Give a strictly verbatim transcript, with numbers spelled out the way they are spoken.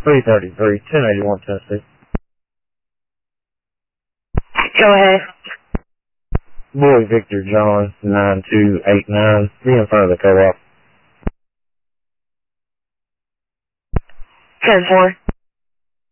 three thirty-three, ten eighty-one, Tennessee. Go ahead. Boy Victor John, nine two eight nine, be in front of the co-op. ten four.